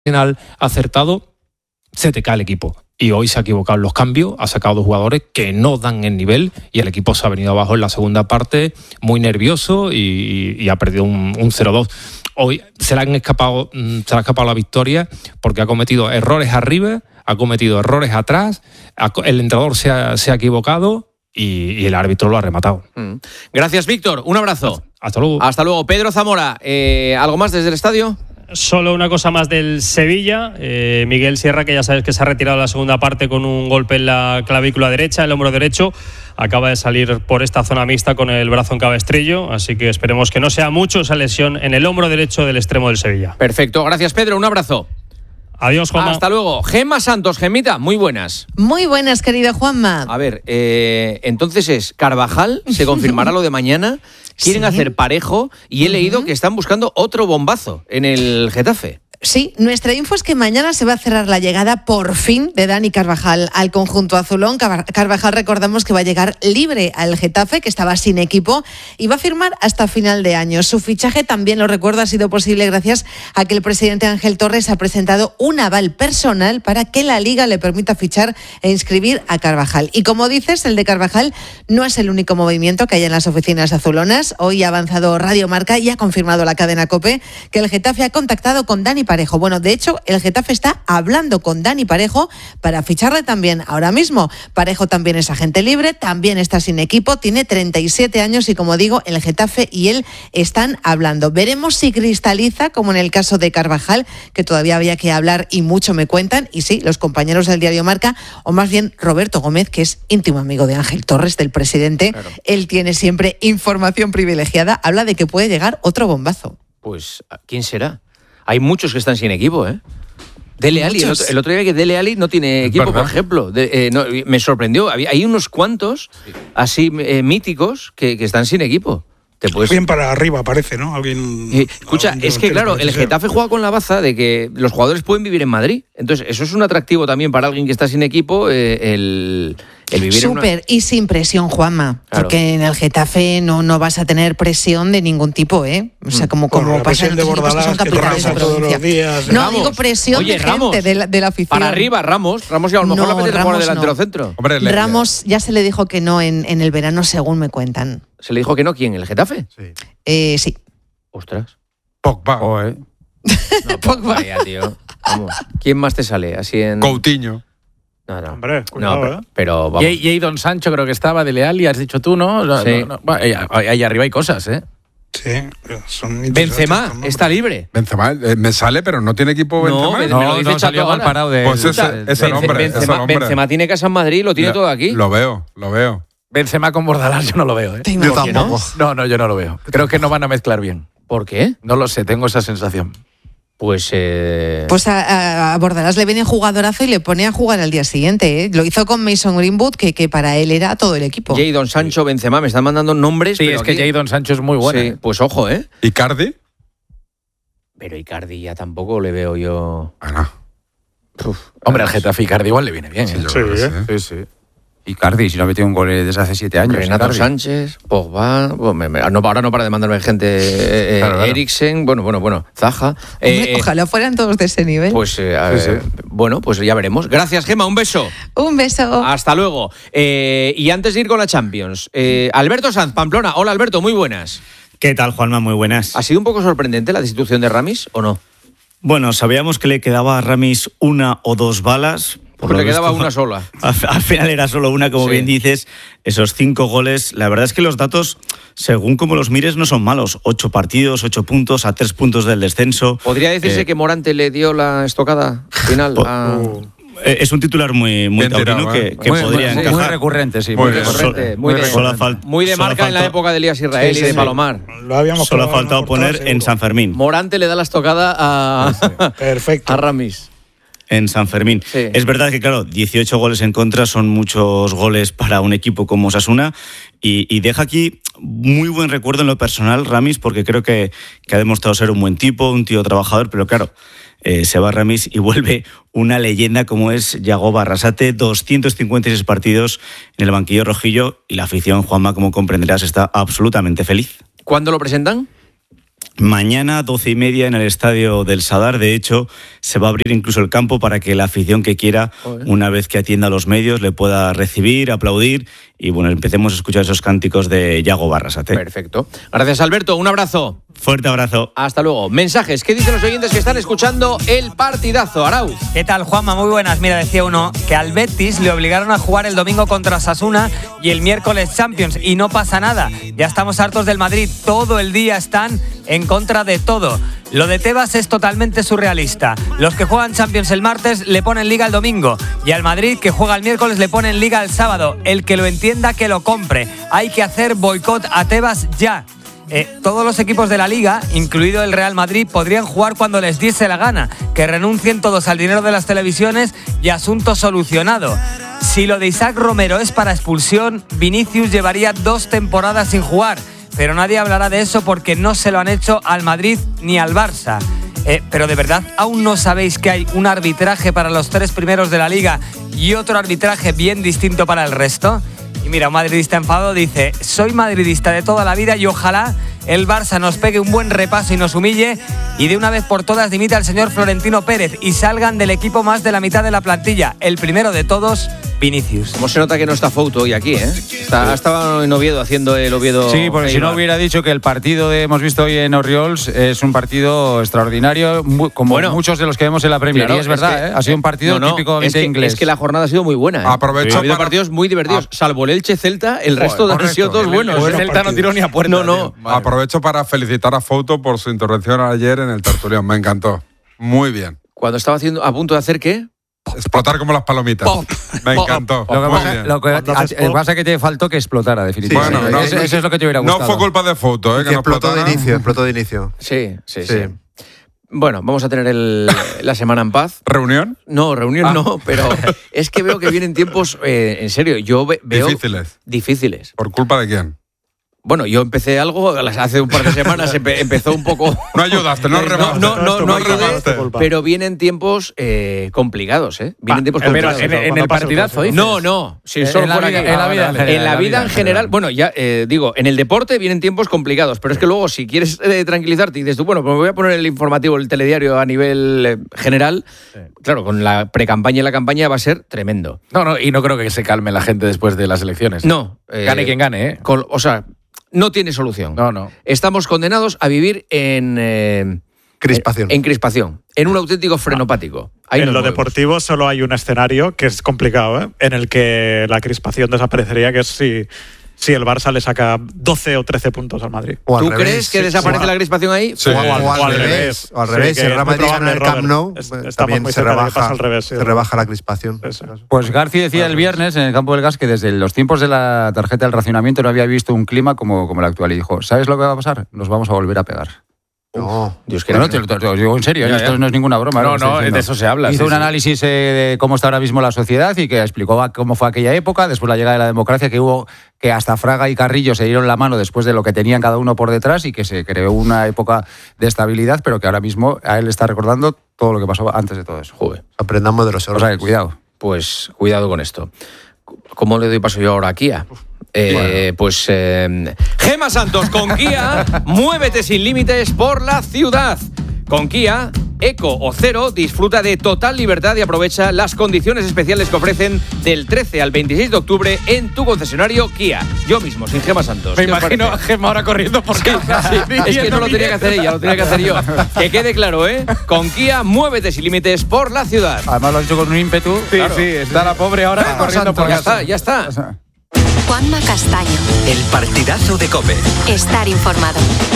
final acertado, se te cae el equipo. Y hoy se ha equivocado en los cambios, ha sacado 2 jugadores que no dan el nivel y el equipo se ha venido abajo en la segunda parte muy nervioso y ha perdido un 0-2. Hoy se le ha escapado la victoria porque ha cometido errores arriba, ha cometido errores atrás, el entrenador se ha equivocado y el árbitro lo ha rematado. Gracias, Víctor. Un abrazo. Hasta luego. Hasta luego. Pedro Zamora, ¿algo más desde el estadio? Solo una cosa más del Sevilla. Miguel Sierra, que ya sabes que se ha retirado la segunda parte con un golpe en la clavícula derecha, el hombro derecho. Acaba de salir por esta zona mixta con el brazo en cabestrillo, así que esperemos que no sea mucho esa lesión en el hombro derecho del extremo del Sevilla. Perfecto, gracias Pedro, un abrazo. Adiós, Juanma. Hasta luego. Gemma Santos, Gemita, muy buenas. Muy buenas, querido Juanma. A ver, entonces es Carvajal, se confirmará lo de mañana, quieren hacer Parejo y he leído que están buscando otro bombazo en el Getafe. Sí, nuestra info es que mañana se va a cerrar la llegada por fin de Dani Carvajal al conjunto azulón. Carvajal, recordamos que va a llegar libre al Getafe, que estaba sin equipo, y va a firmar hasta final de año. Su fichaje, también lo recuerdo, ha sido posible gracias a que el presidente Ángel Torres ha presentado un aval personal para que la Liga le permita fichar e inscribir a Carvajal. Y como dices, el de Carvajal no es el único movimiento que hay en las oficinas azulonas. Hoy ha avanzado Radio Marca y ha confirmado la cadena COPE que el Getafe ha contactado con Dani Parejo. Bueno, de hecho, el Getafe está hablando con Dani Parejo para ficharle también ahora mismo. Parejo también es agente libre, también está sin equipo, tiene 37 años y, como digo, el Getafe y él están hablando. Veremos si cristaliza, como en el caso de Carvajal, que todavía había que hablar y mucho me cuentan. Y sí, los compañeros del diario Marca, o más bien Roberto Gómez, que es íntimo amigo de Ángel Torres, del presidente, claro. Él tiene siempre información privilegiada, habla de que puede llegar otro bombazo. Pues, ¿quién será? Hay muchos que están sin equipo, ¿eh? Dele Alli, el otro día que Dele Alli no tiene equipo, por ejemplo. Me sorprendió. Hay unos cuantos así míticos que están sin equipo. Bien para arriba, parece, ¿no? Escucha, es que claro, el Getafe juega con la baza de que los jugadores pueden vivir en Madrid. Entonces, eso es un atractivo también para alguien que está sin equipo, el vivir Súper, y sin presión, Juanma. Claro. Porque en el Getafe no vas a tener presión de ningún tipo, ¿eh? O sea, como pasa en los equipos que son capitales de provincia. No, digo presión. Oye, de Ramos, gente de la afición. Para arriba, Ramos ya a lo mejor le apetece jugar delantero centro. Hombre, Ramos ya se le dijo que no en el verano, según me cuentan. ¿Se le dijo que no? ¿Quién? ¿El Getafe? Sí. Sí. Ostras. Pogba. No, Pogba ya, tío. Vamos. ¿Quién más te sale? Así en... Coutinho. No. Hombre, cuidado, no, pero vamos. Jadon Sancho creo que estaba, de Leal, y has dicho tú, ¿no? Sí. Bueno, ahí arriba hay cosas, ¿eh? Sí, son Benzema está libre. Benzema me sale, pero no tiene equipo Benzema. No salió mal parado de... Pues es el hombre. Benzema tiene casa en Madrid, lo tiene todo aquí. Lo veo. Benzema con Bordalás yo no lo veo, ¿eh? Yo tampoco. No, yo no lo veo. Creo que no van a mezclar bien. ¿Por qué? No lo sé, tengo esa sensación. Pues a Bordalás le viene jugadorazo y le pone a jugar al día siguiente, ¿eh? Lo hizo con Mason Greenwood, que para él era todo el equipo. Jadon Sancho, Benzema, me están mandando nombres. Sí, pero es que Jadon Sancho es muy bueno. Sí, pues ojo, ¿eh? ¿Icardi? Pero Icardi ya tampoco le veo yo... Hombre, al Getafe Icardi igual le viene bien. Sí. Icardi, si no ha metido un gol desde hace 7 años. Renato Icardi. Sánchez, Pogba... ahora no para de mandarme gente. Claro. Eriksen, bueno, Zaha. Ojalá fueran todos de ese nivel. Pues, bueno, pues ya veremos. Gracias, Gemma, un beso. Un beso. Hasta luego. Y antes de ir con la Champions, Alberto Sanz, Pamplona. Hola, Alberto, muy buenas. ¿Qué tal, Juanma? Muy buenas. ¿Ha sido un poco sorprendente la destitución de Ramis o no? Bueno, sabíamos que le quedaba a Ramis 1 o 2 balas. Pues le quedaba una sola. Al final era solo una, como bien dices. Esos 5 goles. La verdad es que los datos, según como los mires, no son malos. 8 partidos, 8 puntos, a 3 puntos del descenso. ¿Podría decirse que Morante le dio la estocada final a... Es un titular muy taurino que podría encajar. Muy recurrente, sí. Muy recurrente. Muy de Marca en la época de Elías Israel y de Palomar. Solo ha faltado poner en San Fermín. Morante le da la estocada a Ramis. En San Fermín. Sí. Es verdad que, claro, 18 goles en contra son muchos goles para un equipo como Osasuna y deja aquí muy buen recuerdo en lo personal Ramis, porque creo que ha demostrado ser un buen tipo, un tío trabajador, pero claro, se va Ramis y vuelve una leyenda como es Yago Barrasate, 256 partidos en el banquillo rojillo y la afición, Juanma, como comprenderás, está absolutamente feliz. ¿Cuándo lo presentan? Mañana, 12:30, en el estadio del Sadar. De hecho, se va a abrir incluso el campo para que la afición que quiera, una vez que atienda a los medios, le pueda recibir, aplaudir y bueno, empecemos a escuchar esos cánticos de Yago Barrasate. Perfecto. Gracias, Alberto. Un abrazo. Fuerte abrazo. Hasta luego. Mensajes. ¿Qué dicen los oyentes que están escuchando el partidazo? Arauz. ¿Qué tal, Juanma? Muy buenas. Mira, decía uno que al Betis le obligaron a jugar el domingo contra Osasuna y el miércoles Champions y no pasa nada. Ya estamos hartos del Madrid. Todo el día están en contra de todo. Lo de Tebas es totalmente surrealista. Los que juegan Champions el martes le ponen Liga el domingo y al Madrid, que juega el miércoles, le ponen Liga el sábado. El que lo entienda, que lo compre. Hay que hacer boicot a Tebas ya. Todos los equipos de la Liga, incluido el Real Madrid, podrían jugar cuando les diese la gana. Que renuncien todos al dinero de las televisiones y asunto solucionado. Si lo de Isaac Romero es para expulsión, Vinicius llevaría 2 temporadas sin jugar. Pero nadie hablará de eso porque no se lo han hecho al Madrid ni al Barça. Pero de verdad, ¿aún no sabéis que hay un arbitraje para los 3 primeros de la Liga y otro arbitraje bien distinto para el resto? Y mira, un madridista enfadado dice: soy madridista de toda la vida y ojalá el Barça nos pegue un buen repaso y nos humille y de una vez por todas dimita al señor Florentino Pérez y salgan del equipo más de la mitad de la plantilla. El primero de todos, Vinicius. ¿Cómo se nota que no está Fouto hoy aquí, Estaba en Oviedo haciendo el Oviedo. Sí, porque si no hubiera dicho que el partido que hemos visto hoy en Orriols es un partido extraordinario, como muchos de los que vemos en la Premier. Claro, y es verdad, ha sido un partido típicamente inglés. Es que la jornada ha sido muy buena. Aprovecho ha habido partidos muy divertidos. Salvo el Elche-Celta, el resto han sido todos buenos. El Celta no tiró ni a puerta. No. Aprovecho para felicitar a Fouto por su intervención ayer en el Tertulión. Me encantó. Muy bien. Cuando estaba a punto de hacer, ¿qué? Explotar como las palomitas. Me encantó. Lo que pasa es que te faltó que explotara, definitivamente. Bueno, eso es lo que te hubiera gustado. No fue culpa de Fouto, que no explotó de inicio. Sí. Bueno, vamos a tener la semana en paz. ¿Reunión? No, reunión no, pero es que veo que vienen tiempos, en serio, yo veo... Difíciles. ¿Por culpa de quién? Bueno, yo empecé algo, hace un par de semanas empezó un poco... No ayudaste, no remaste. No ayudé, pero vienen tiempos complicados, Vienen tiempos complicados. ¿En el partidazo dices? No. Si solo en la vida en general. Bueno, ya digo, en el deporte vienen tiempos complicados, pero es que luego si quieres tranquilizarte y dices tú, bueno, pues me voy a poner el informativo, el telediario a nivel general, claro, con la precampaña y la campaña va a ser tremendo. No, y no creo que se calme la gente después de las elecciones. No. Gane quien gane, O sea... No tiene solución. No. Estamos condenados a vivir en crispación, en un auténtico frenopático. En lo deportivo solo hay un escenario que es complicado, en el que la crispación desaparecería, que es si el Barça le saca 12 o 13 puntos al Madrid. ¿Tú crees que desaparece la crispación ahí? Sí. O al revés. Si el Real Madrid gana el Camp Nou, también se rebaja la crispación. Pues Garci decía el viernes en el campo del Gas que desde los tiempos de la tarjeta del racionamiento no había visto un clima como el actual. Y dijo, ¿sabes lo que va a pasar? Nos vamos a volver a pegar. No, Dios no, te lo digo en serio, esto no es ninguna broma. No, de eso se habla. Hizo un análisis de cómo está ahora mismo la sociedad y que explicó cómo fue aquella época, después la llegada de la democracia, que hubo que hasta Fraga y Carrillo se dieron la mano después de lo que tenían cada uno por detrás y que se creó una época de estabilidad, pero que ahora mismo a él está recordando todo lo que pasó antes de todo eso. Joder. Aprendamos de los errores. O sea, cuidado. Pues cuidado con esto. ¿Cómo le doy paso yo ahora a Kia? Pues Gema Santos con Kia, muévete sin límites por la ciudad. Con Kia, Eco o Cero, disfruta de total libertad y aprovecha las condiciones especiales que ofrecen del 13 al 26 de octubre en tu concesionario Kia. Yo mismo, sin Gema Santos. Me imagino a Gema ahora corriendo por casa. Es que no lo tenía que hacer ella, lo tenía que hacer yo. Que quede claro, Con Kia, muévete sin límites por la ciudad. Además lo has hecho con un ímpetu. Sí, claro. Está la pobre ahora corriendo por casa. Ya está. Juanma Castaño. El partidazo de COPE. Estar informado.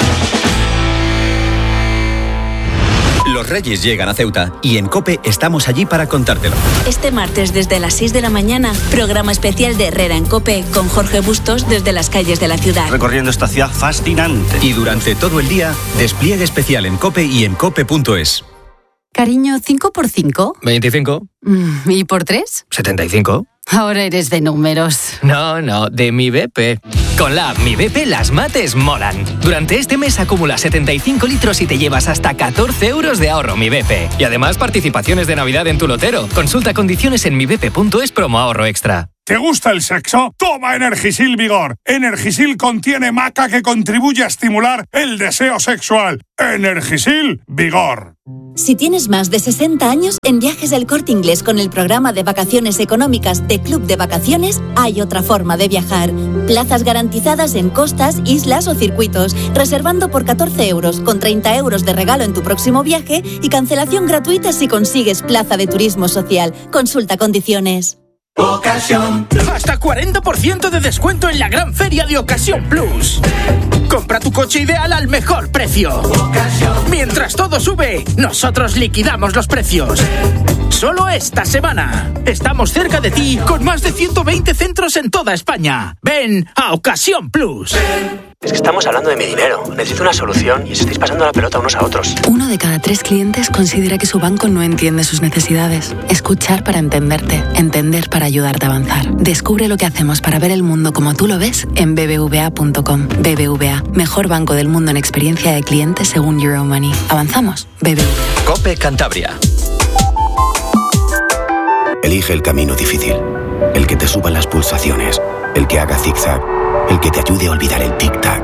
Los Reyes llegan a Ceuta y en COPE estamos allí para contártelo. Este martes desde las 6 de la mañana, programa especial de Herrera en COPE con Jorge Bustos desde las calles de la ciudad. Recorriendo esta ciudad fascinante. Y durante todo el día, despliegue especial en COPE y en cope.es. Cariño, ¿5 por 5? 25. ¿Y por 3? 75. Ahora eres de números. No, de Mi BP. Con la app Mi BP las mates molan. Durante este mes acumula 75 litros y te llevas hasta 14 euros de ahorro Mi BP. Y además participaciones de Navidad en tu lotero. Consulta condiciones en mibp.es promo ahorro extra. ¿Te gusta el sexo? Toma Energisil Vigor. Energisil contiene maca que contribuye a estimular el deseo sexual. Energisil Vigor. Si tienes más de 60 años, en Viajes del Corte Inglés con el programa de vacaciones económicas de Club de Vacaciones hay otra forma de viajar. Plazas garantizadas en costas, islas o circuitos, reservando por 14 euros, con 30 euros de regalo en tu próximo viaje y cancelación gratuita si consigues plaza de turismo social. Consulta condiciones. Ocasión. Hasta 40% de descuento en la gran feria de Ocasión Plus. Compra tu coche ideal al mejor precio. Mientras todo sube, nosotros liquidamos los precios. Solo esta semana. Estamos cerca de ti con más de 120 centros en toda España. Ven a Ocasión Plus. Es que estamos hablando de mi dinero. Necesito una solución y os estáis pasando la pelota unos a otros. 1 de cada 3 clientes considera que su banco no entiende sus necesidades. Escuchar para entenderte. Entender para ayudarte a avanzar. Descubre lo que hacemos para ver el mundo como tú lo ves en bbva.com. BBVA, mejor banco del mundo en experiencia de cliente según Euromoney. ¿Avanzamos? BBVA. COPE Cantabria. Elige el camino difícil. El que te suba las pulsaciones. El que haga zigzag. El que te ayude a olvidar el tic-tac.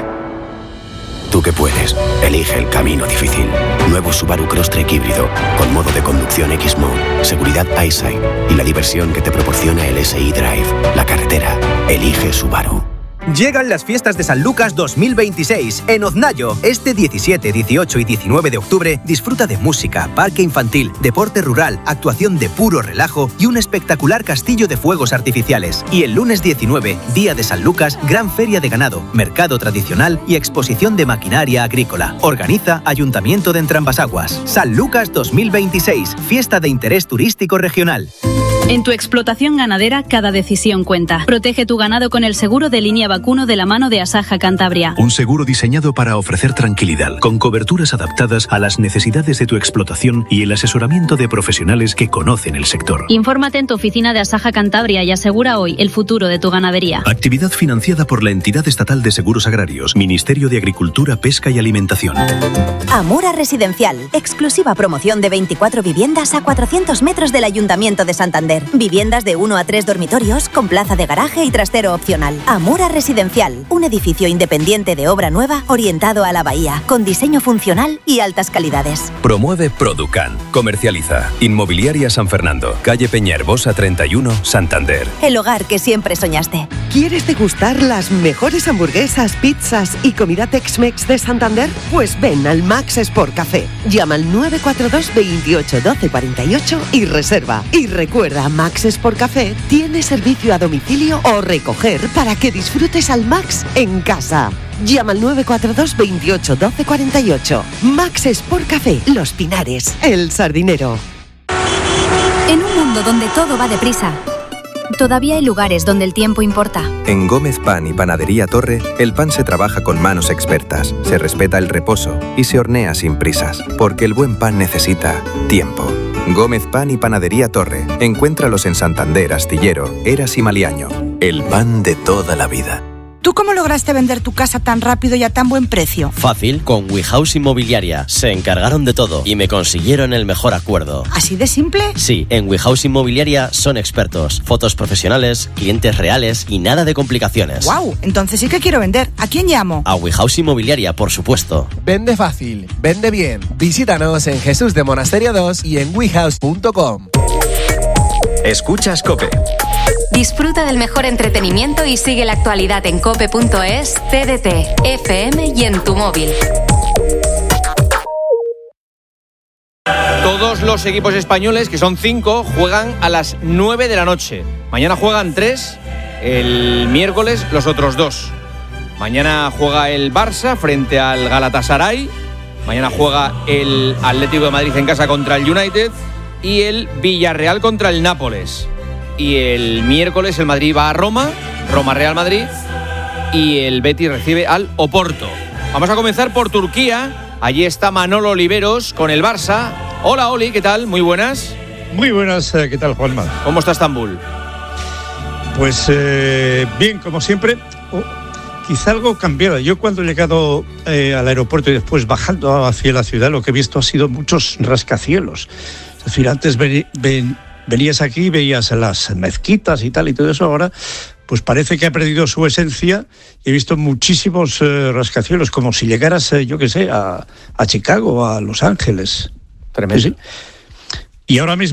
Tú que puedes, elige el camino difícil. Nuevo Subaru Crosstrek híbrido, con modo de conducción X-Mode, seguridad EyeSight y la diversión que te proporciona el SI Drive. La carretera, elige Subaru. Llegan las fiestas de San Lucas 2026 en Oznayo. Este 17, 18 y 19 de octubre disfruta de música, parque infantil, deporte rural, actuación de puro relajo y un espectacular castillo de fuegos artificiales. Y el lunes 19, día de San Lucas, gran feria de ganado, mercado tradicional y exposición de maquinaria agrícola. Organiza Ayuntamiento de Entrambasaguas. San Lucas 2026, fiesta de interés turístico regional. En tu explotación ganadera, cada decisión cuenta. Protege tu ganado con el seguro de línea vacuno de la mano de Asaja Cantabria. Un seguro diseñado para ofrecer tranquilidad, con coberturas adaptadas a las necesidades de tu explotación y el asesoramiento de profesionales que conocen el sector. Infórmate en tu oficina de Asaja Cantabria y asegura hoy el futuro de tu ganadería. Actividad financiada por la Entidad Estatal de Seguros Agrarios, Ministerio de Agricultura, Pesca y Alimentación. Amura Residencial. Exclusiva promoción de 24 viviendas a 400 metros del Ayuntamiento de Santander. Viviendas de 1 a 3 dormitorios con plaza de garaje y trastero opcional. Amura Residencial, un edificio independiente de obra nueva orientado a la bahía, con diseño funcional y altas calidades. Promueve Producan. Comercializa. Inmobiliaria San Fernando. Calle Peñaherbosa 31, Santander. El hogar que siempre soñaste. ¿Quieres degustar las mejores hamburguesas, pizzas y comida Tex-Mex de Santander? Pues ven al Max Sport Café. Llama al 942 28 12 48 y reserva. Y recuerda, Max Sport Café tiene servicio a domicilio o recoger para que disfrutes al Max en casa. Llama al 942 28 12 48. Max Sport Café, Los Pinares, El Sardinero. En un mundo donde todo va deprisa, todavía hay lugares donde el tiempo importa. En Gómez Pan y Panadería Torre, el pan se trabaja con manos expertas, se respeta el reposo y se hornea sin prisas, porque el buen pan necesita tiempo. Gómez Pan y Panadería Torre. Encuéntralos en Santander, Astillero, Eras y Maliaño. El pan de toda la vida. ¿Tú cómo lograste vender tu casa tan rápido y a tan buen precio? Fácil, con WeHouse Inmobiliaria. Se encargaron de todo y me consiguieron el mejor acuerdo. ¿Así de simple? Sí, en WeHouse Inmobiliaria son expertos. Fotos profesionales, clientes reales y nada de complicaciones. ¡Wow! Entonces sí que quiero vender. ¿A quién llamo? A WeHouse Inmobiliaria, por supuesto. Vende fácil, vende bien. Visítanos en Jesús de Monasterio 2 y en wehouse.com. Escuchas COPE. Disfruta del mejor entretenimiento y sigue la actualidad en cope.es, TDT, FM y en tu móvil. Todos los equipos españoles, que son 5, juegan a las 9 de la noche. Mañana juegan 3, el miércoles los otros 2. Mañana juega el Barça frente al Galatasaray. Mañana juega el Atlético de Madrid en casa contra el United y el Villarreal contra el Nápoles. Y el miércoles el Madrid va a Roma, Roma-Real Madrid, y el Betis recibe al Oporto. Vamos a comenzar por Turquía. Allí está Manolo Oliveros con el Barça. Hola, Oli, ¿qué tal? Muy buenas. Muy buenas, ¿qué tal, Juanma? ¿Cómo está Estambul? Pues bien, como siempre, quizá algo cambiado. Yo cuando he llegado al aeropuerto y después bajando hacia la ciudad, lo que he visto ha sido muchos rascacielos. Es decir, antes venías aquí, veías las mezquitas y tal y todo eso. Ahora pues parece que ha perdido su esencia. He visto muchísimos rascacielos, como si llegaras, yo qué sé, a Chicago, a Los Ángeles. Tremendo. Sí. Y ahora mismo